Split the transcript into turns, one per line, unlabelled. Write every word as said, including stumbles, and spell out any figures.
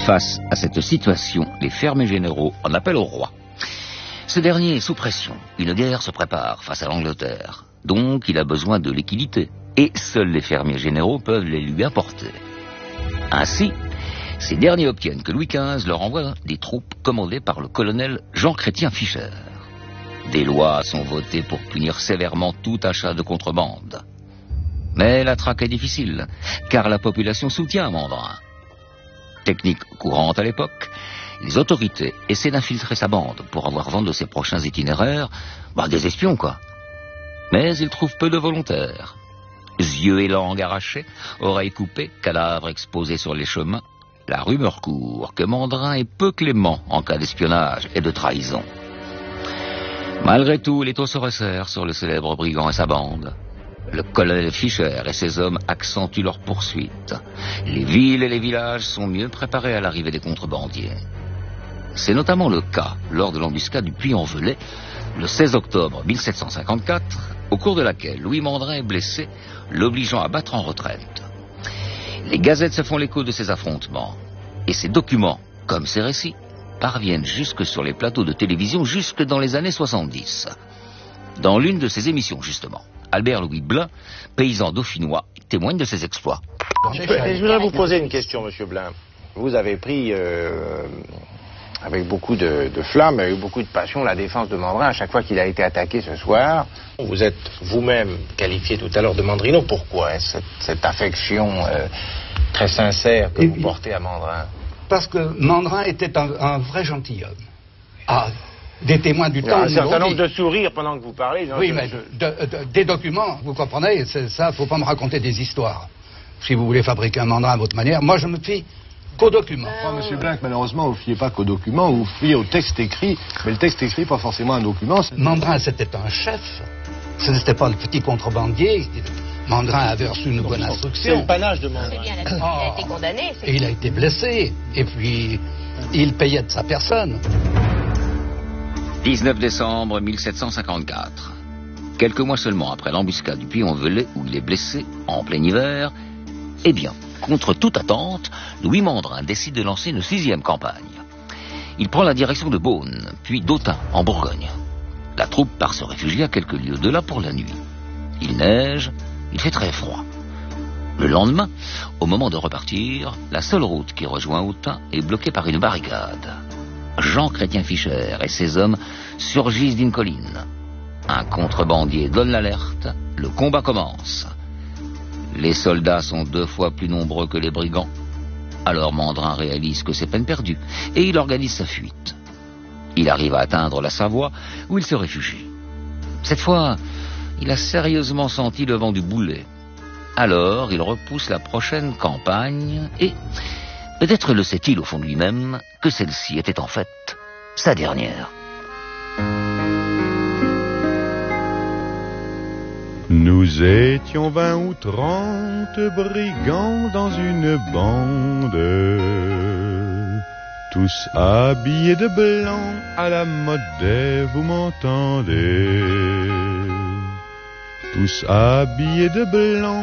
Face à cette situation, les fermiers généraux en appellent au roi. Ce dernier est sous pression. Une guerre se prépare face à l'Angleterre. Donc il a besoin de liquidités. Et seuls les fermiers généraux peuvent les lui apporter. Ainsi, ces derniers obtiennent que Louis quinze leur envoie des troupes commandées par le colonel Jean-Chrétien Fischer. Des lois sont votées pour punir sévèrement tout achat de contrebande. Mais la traque est difficile, car la population soutient Mandrin. Technique courante à l'époque, les autorités essaient d'infiltrer sa bande pour avoir vent de ses prochains itinéraires, bah des espions quoi. Mais ils trouvent peu de volontaires. Yeux et langues arrachés, oreilles coupées, cadavres exposés sur les chemins, la rumeur court que Mandrin est peu clément en cas d'espionnage et de trahison. Malgré tout, les taux se resserrent sur le célèbre brigand et sa bande. Le colonel Fischer et ses hommes accentuent leur poursuite. Les villes et les villages sont mieux préparés à l'arrivée des contrebandiers. C'est notamment le cas lors de l'embuscade du Puy-en-Velay, le seize octobre mille sept cent cinquante-quatre, au cours de laquelle Louis Mandrin est blessé, l'obligeant à battre en retraite. Les gazettes se font l'écho de ces affrontements, et ces documents, comme ces récits, parviennent jusque sur les plateaux de télévision jusque dans les années soixante-dix. Dans l'une de ces émissions, justement, Albert-Louis Blin, paysan dauphinois, témoigne de ses exploits.
Je, je voudrais vous poser une question, monsieur Blin. Vous avez pris, euh, avec beaucoup de, de flamme, avec beaucoup de passion, la défense de Mandrin à chaque fois qu'il a été attaqué ce soir. Vous êtes vous-même qualifié tout à l'heure de Mandrino. Pourquoi cette, cette affection euh, très sincère que Et vous puis, portez à Mandrin?
Parce que Mandrin était un, un vrai gentilhomme. Ah, des témoins du temps.
Un certain nombre de sourires pendant que vous parlez. Non,
oui,
je,
mais
je...
De, de, des documents, vous comprenez, ça, faut pas me raconter des histoires. Si vous voulez fabriquer un Mandrin à votre manière, moi je me fie qu'aux documents.
Oh, Monsieur Blin, malheureusement, vous ne fiez pas qu'aux documents, vous fiez au texte écrit, mais le texte écrit, pas forcément un document.
Mandrin, c'était un chef, ce n'était pas le petit contrebandier. Mandrin avait reçu une bonne instruction.
C'est le panache de Mandrin.
C'est bien, il a, il a été condamné.
Et il a été blessé, et puis il payait de sa personne.
dix-neuf décembre mille sept cent cinquante-quatre. Quelques mois seulement après l'embuscade du Puy-en-Velay, où il est blessé en plein hiver, eh bien, contre toute attente, Louis Mandrin décide de lancer une sixième campagne. Il prend la direction de Beaune, puis d'Autun, en Bourgogne. La troupe part se réfugier à quelques lieues de là pour la nuit. Il neige, il fait très froid. Le lendemain, au moment de repartir, la seule route qui rejoint Autun est bloquée par une barricade. Jean-Chrétien Fischer et ses hommes surgissent d'une colline. Un contrebandier donne l'alerte, le combat commence. Les soldats sont deux fois plus nombreux que les brigands. Alors Mandrin réalise que c'est peine perdue et il organise sa fuite. Il arrive à atteindre la Savoie où il se réfugie. Cette fois, il a sérieusement senti le vent du boulet. Alors il repousse la prochaine campagne et peut-être le sait-il au fond de lui-même que celle-ci était en fait sa dernière.
Nous étions vingt ou trente brigands dans une bande, tous habillés de blanc à la Modet, vous m'entendez? Tous habillés de blanc